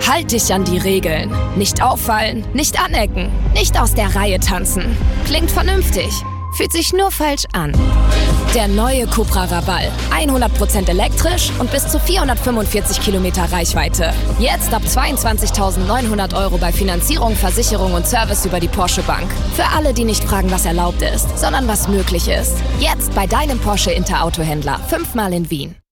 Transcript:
Halt dich an die Regeln. Nicht auffallen, nicht anecken, nicht aus der Reihe tanzen. Klingt vernünftig, fühlt sich nur falsch an. Der neue Cupra Raval. 100% elektrisch und bis zu 445 Kilometer Reichweite. Jetzt ab 22.900 € bei Finanzierung, Versicherung und Service über die Porsche Bank. Für alle, die nicht fragen, was erlaubt ist, sondern was möglich ist. Jetzt bei deinem Porsche Interauto-Händler. 5-mal in Wien.